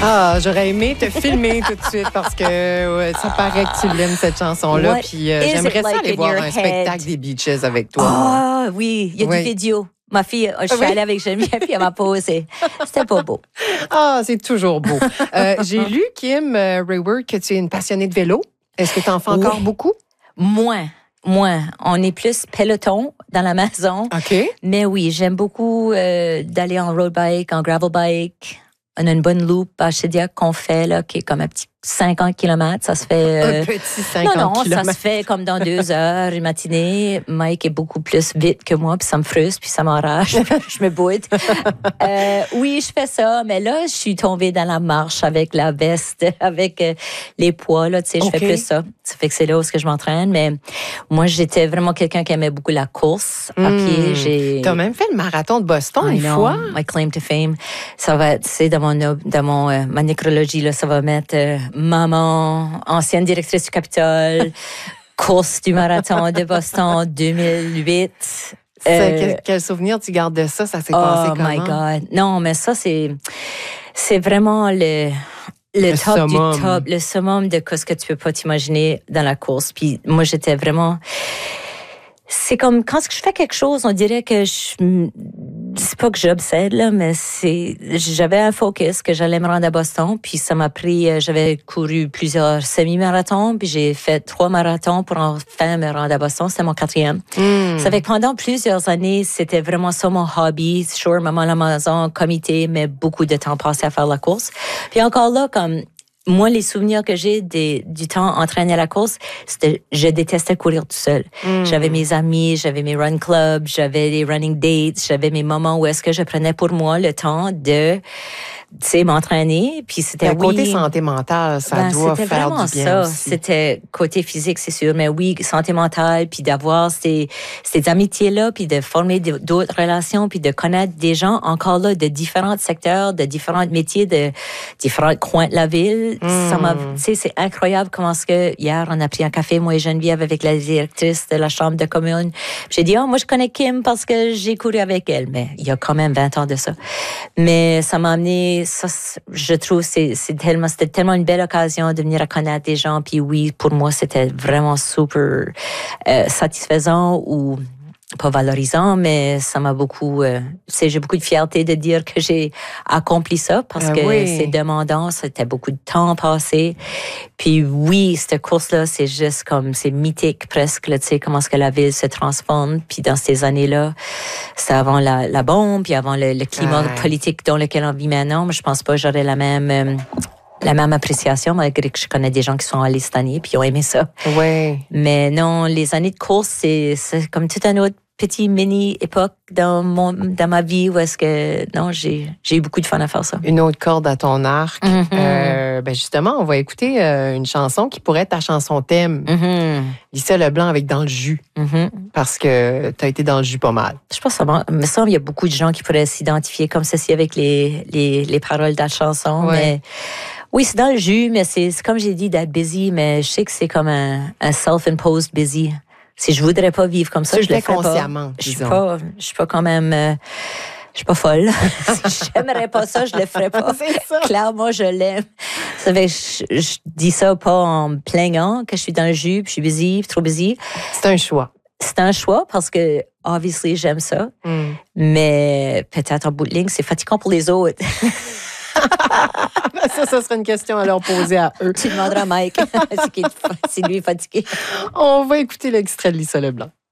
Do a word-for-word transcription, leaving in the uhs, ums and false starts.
Ah, j'aurais aimé te filmer tout de suite parce que ouais, ça paraît que tu l'aimes, cette chanson-là. Puis euh, j'aimerais ça like aller voir un head? spectacle des Beaches avec toi. Ah oui, il y a oui. des vidéos. Ma fille, je suis oui. allée avec Geneviève, puis elle m'a posé. C'était pas beau. Ah, c'est toujours beau. euh, j'ai lu, Kim euh, Rayward, que tu es une passionnée de vélo. Est-ce que tu en fais encore oui. beaucoup? Moins. Moins. On est plus peloton dans la maison. OK. Mais oui, j'aime beaucoup euh, d'aller en road bike, en gravel bike. On a une bonne loop à Shediac qu'on fait, là, qui est comme un petit cinquante kilomètres. Ça se fait... Euh... Un petit cinquante Non, non, kilomètres. ça se fait comme dans deux heures, une matinée. Mike est beaucoup plus vite que moi, puis ça me frustre, puis ça m'enrage. Je me boude. euh, oui, je fais ça, mais là, je suis tombée dans la marche avec la veste, avec euh, les poids, là, tu sais, je okay. fais plus ça. Ça fait que c'est là où que je m'entraîne, mais moi, j'étais vraiment quelqu'un qui aimait beaucoup la course à mmh. pied. J'ai... T'as même fait le marathon de Boston I une know, fois? My claim to fame. Ça va, tu sais, dans mon, dans mon, euh, ma nécrologie, là, ça va mettre euh, maman, ancienne directrice du Capitole, course du marathon de Boston deux mille huit. Euh, quel, quel souvenir tu gardes de ça? Ça s'est oh passé comment? Oh my God. Non, mais ça, c'est, c'est vraiment le... Le, le top summum. du top, le summum de ce que tu peux pas t'imaginer dans la course. Puis moi, j'étais vraiment... C'est comme quand je fais quelque chose, on dirait que je... C'est pas que j'obsède, là, mais c'est... J'avais un focus que j'allais me rendre à Boston, puis ça m'a pris... J'avais couru plusieurs semi-marathons, puis j'ai fait trois marathons pour enfin me rendre à Boston. C'était mon quatrième. Mm. Ça fait que pendant plusieurs années, c'était vraiment ça mon hobby. Sure, maman à la maison, comité, mais beaucoup de temps passé à faire la course. Puis encore là, comme... Moi, les souvenirs que j'ai des, du temps entraîné à la course, c'était, je détestais courir tout seul. Mm. J'avais mes amis, j'avais mes run clubs, j'avais des running dates, j'avais mes moments où est-ce que je prenais pour moi le temps de, tu sais, m'entraîner. Puis c'était, le côté oui, santé mentale, ça ben, doit faire du bien ça. aussi. C'était côté physique, c'est sûr, mais oui, santé mentale, puis d'avoir ces, ces amitiés-là, puis de former d'autres relations, puis de connaître des gens encore là de différents secteurs, de différents métiers, de différents coins de la ville. Mm. Ça m'a, tu sais, c'est incroyable comment ce que hier on a pris un café moi et Geneviève avec la directrice de la chambre de commune. J'ai dit oh moi je connais Kim parce que j'ai couru avec elle, mais il y a quand même vingt ans de ça. Mais ça m'a amené, ça, je trouve c'est c'est tellement c'était tellement une belle occasion de venir à connaître des gens. Puis oui pour moi c'était vraiment super euh, satisfaisant ou pas valorisant, mais ça m'a beaucoup... Euh, tu sais, j'ai beaucoup de fierté de dire que j'ai accompli ça parce ah que oui. c'est demandant, c'était beaucoup de temps passé. Puis oui, cette course-là, c'est juste comme... C'est mythique presque, là, tu sais, comment est-ce que la ville se transforme. Puis dans ces années-là, c'était avant la, la bombe, puis avant le, le climat ouais. politique dans lequel on vit maintenant. Mais je pense pas que j'aurais la même... Euh, la même appréciation, malgré que je connais des gens qui sont allés cette année puis qui ont aimé ça. Oui. Mais non, les années de course, c'est, c'est comme toute une autre petite mini-époque dans, mon, dans ma vie où est-ce que, non, j'ai, j'ai eu beaucoup de fun à faire ça. Une autre corde à ton arc. Mm-hmm. Euh, ben justement, on va écouter euh, une chanson qui pourrait être ta chanson thème. Mm-hmm. Lisa Leblanc avec Dans le jus. Mm-hmm. Parce que tu as été dans le jus pas mal. Je pense que ça me semble qu'il y a beaucoup de gens qui pourraient s'identifier comme ceci avec les, les, les paroles de la chanson. Ouais. Mais oui, c'est dans le jus, mais c'est, c'est comme j'ai dit, d'être busy, mais je sais que c'est comme un, un self-imposed busy. Si je voudrais pas vivre comme ça, ça je le ferais consciemment, pas. Je suis pas, je suis pas quand même, euh, je suis pas folle. Si j'aimerais pas ça, je le ferais pas. C'est ça. Clairement, je l'aime. Ça fait, je, je dis ça pas en me plaignant que je suis dans le jus, puis je suis busy, puis trop busy. C'est un choix. C'est un choix parce que, obviously, j'aime ça. Mm. Mais peut-être en bout de ligne, c'est fatigant pour les autres. Ça, ça serait une question à leur poser à eux. Tu demanderas à Mike si lui est fatigué. On va écouter l'extrait de Lisa Leblanc.